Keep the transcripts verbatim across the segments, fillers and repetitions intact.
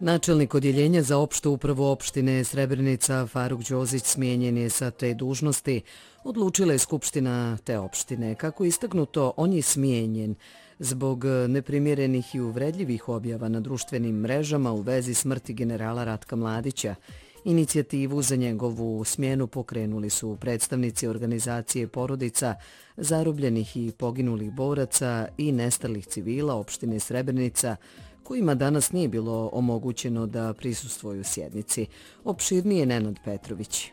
Načelnik odjeljenja za opštu upravu opštine Srebrenica Faruk Đozić smijenjen je sa te dužnosti. Odlučila je Skupština te opštine. Kako istaknuto, on je smijenjen zbog neprimjerenih i uvredljivih objava na društvenim mrežama u vezi smrti generala Ratka Mladića. Inicijativu za njegovu smjenu pokrenuli su predstavnici organizacije porodica zarobljenih i poginulih boraca i nestalih civila opštine Srebrenica, kojima danas nije bilo omogućeno da prisustvuju sjednici. Opširnije Nenad Petrović.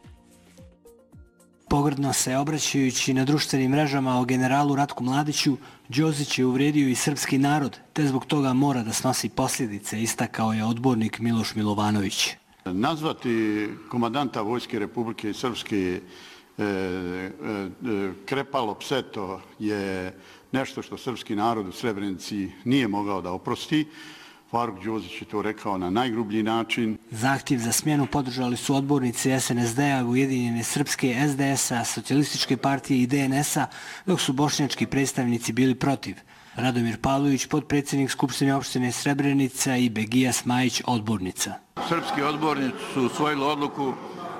Pogrdno se obraćajući na društvenim mrežama o generalu Ratku Mladiću, Đozić je uvrijedio i srpski narod, te zbog toga mora da snosi posljedice, istakao je odbornik Miloš Milovanović. Nazvati komandanta Vojske Republike Srpske e, e, krepalo pseto je nešto što srpski narod u Srebrenici nije mogao da oprosti. Faruk Đozić je to rekao na najgrublji način. Zahtjev za smjenu podržali su odbornici S N S D-a, Ujedinjene Srpske, S D S-a, Socijalističke partije i D N S-a, dok su bošnjački predstavnici bili protiv. Radomir Pavlović, potpredsjednik Skupštine opštine Srebrenica, i Begija Smajić, odbornica. Srpski odbornici su usvojili odluku,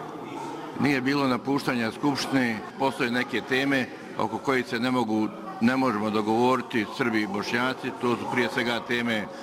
nije bilo napuštanja Skupštine, postoje neke teme oko kojih se ne mogu, ne možemo dogovoriti Srbi i Bošnjaci, to su prije svega teme e,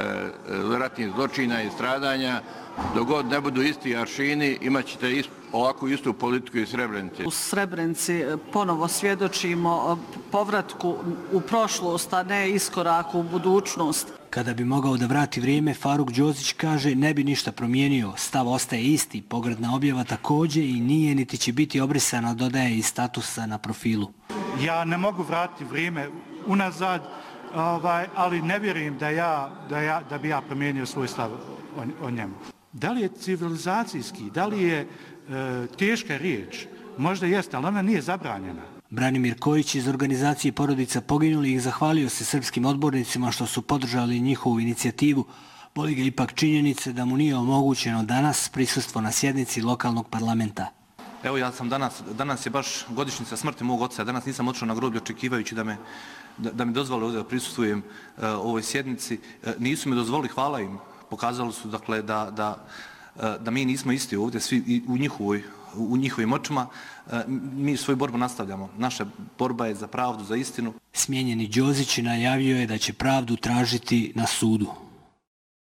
ratnih zločina i stradanja. Dok god ne budu isti aršini, imat ćete ist, ovakvu istu politiku i Srebrenici. U Srebrenici ponovo svjedočimo povratku u prošlost, a ne iskoraku u budućnost. Kada bi mogao da vrati vrijeme, Faruk Đozić kaže ne bi ništa promijenio. Stav ostaje isti, pogrdna objava također i nije niti će biti obrisana, dodaje i statusa na profilu. Ja ne mogu vratiti vrijeme unazad, ovaj, ali ne vjerujem da, ja, da, ja, da bi ja promijenio svoj stav o, o njemu. Da li je civilizacijski, da li je e, teška riječ? Možda jeste, ali ona nije zabranjena. Branimir Kojić iz organizacije porodica poginulih zahvalio se srpskim odbornicima što su podržali njihovu inicijativu. Boli ga ipak činjenice da mu nije omogućeno danas prisustvo na sjednici lokalnog parlamenta. Evo ja sam danas, danas je baš godišnjica smrti mog oca, danas nisam otišao na groblje očekivajući da me, da, da mi dozvole ovdje da prisustvujem uh, ovoj sjednici. Uh, nisu mi dozvolili, hvala im. Pokazali su dakle da, da, da mi nismo isti ovdje, svi u, njihovoj, u njihovim očima. Mi svoju borbu nastavljamo. Naša borba je za pravdu, za istinu. Smijenjeni Đozić najavio je da će pravdu tražiti na sudu.